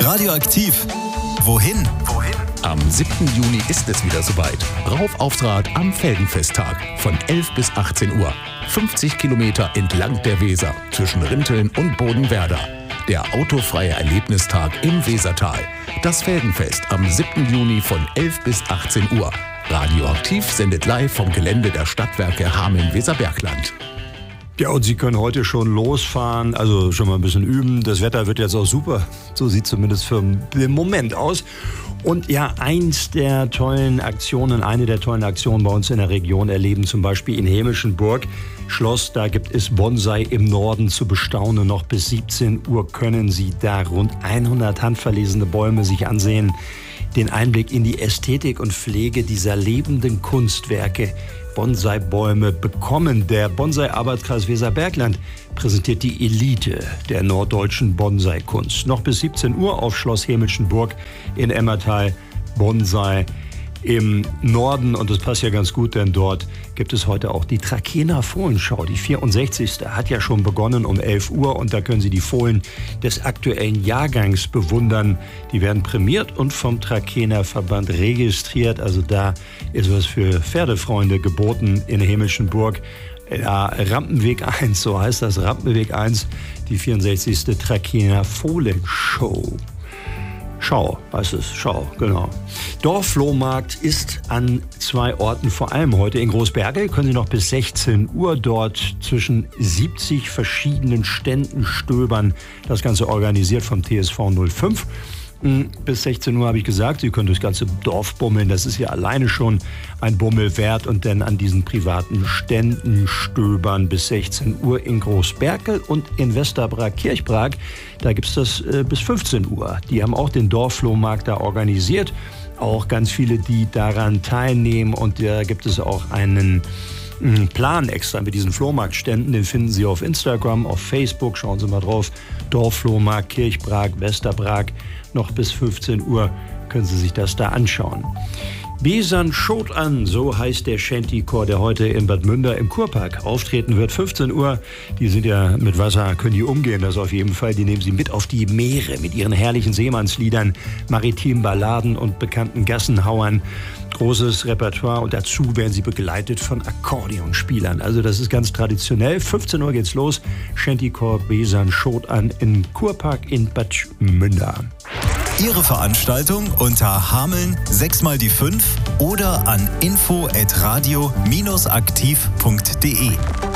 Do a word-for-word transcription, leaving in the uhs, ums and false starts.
Radioaktiv. Wohin? Wohin? Am siebten Juni ist es wieder soweit. Raufauftrag am Felgenfesttag von elf bis achtzehn Uhr. fünfzig Kilometer entlang der Weser zwischen Rinteln und Bodenwerder. Der autofreie Erlebnistag im Wesertal. Das Felgenfest am siebten Juni von elf bis achtzehn Uhr. Radioaktiv sendet live vom Gelände der Stadtwerke Hameln-Weserbergland. Ja, und Sie können heute schon losfahren, also schon mal ein bisschen üben. Das Wetter wird jetzt auch super. So sieht zumindest für den Moment aus. Und ja, eins der tollen Aktionen, eine der tollen Aktionen bei uns in der Region erleben zum Beispiel in Hämischenburg Schloss. Da gibt es Bonsai im Norden zu bestaunen. Noch bis siebzehn Uhr können Sie da rund hundert handverlesene Bäume sich ansehen. Den Einblick in die Ästhetik und Pflege dieser lebenden Kunstwerke, Bonsai-Bäume bekommen. Der Bonsai-Arbeitskreis Weserbergland präsentiert die Elite der norddeutschen Bonsai-Kunst. Noch bis siebzehn Uhr auf Schloss Hämischenburg in Emmertal. Bonsai im Norden, und das passt ja ganz gut, denn dort gibt es heute auch die Trakehner Fohlenschau. Die vierundsechzigste hat ja schon begonnen um elf Uhr und da können Sie die Fohlen des aktuellen Jahrgangs bewundern. Die werden prämiert und vom Trakehner Verband registriert. Also da ist was für Pferdefreunde geboten in Hämischenburg. Ja, Rampenweg eins, so heißt das, Rampenweg eins, die vierundsechzigste Trakehner Fohlenschau. Schau, heißt es, Schau, genau. Dorfflohmarkt ist an zwei Orten, vor allem heute in Großbergel. Können Sie noch bis sechzehn Uhr dort zwischen siebzig verschiedenen Ständen stöbern. Das Ganze organisiert vom T S V null fünf. Bis sechzehn Uhr habe ich gesagt, Sie können durchs ganze Dorf bummeln. Das ist ja alleine schon ein Bummel wert. Und dann an diesen privaten Ständen stöbern bis sechzehn Uhr in Großbergel und in Westerbrag-Kirchbrag. Da gibt es das äh, bis fünfzehn Uhr. Die haben auch den Dorfflohmarkt da organisiert. Auch ganz viele, die daran teilnehmen. Und da gibt es auch einen Plan extra mit diesen Flohmarktständen, den finden Sie auf Instagram, auf Facebook, schauen Sie mal drauf. Dorfflohmarkt, Kirchbrag, Westerbrag, noch bis fünfzehn Uhr können Sie sich das da anschauen. Besan schot an, so heißt der Shanty-Chor, der heute in Bad Münder im Kurpark auftreten wird. fünfzehn Uhr, die sind ja mit Wasser, können die umgehen, das auf jeden Fall. Die nehmen Sie mit auf die Meere mit ihren herrlichen Seemannsliedern, maritimen Balladen und bekannten Gassenhauern. Großes Repertoire und dazu werden sie begleitet von Akkordeonspielern. Also das ist ganz traditionell. fünfzehn Uhr geht's los. Shanty-Chor Besan schot an im Kurpark in Bad Münder. Ihre Veranstaltung unter Hameln sechs mal die fünf oder an info at radio aktiv punkt de.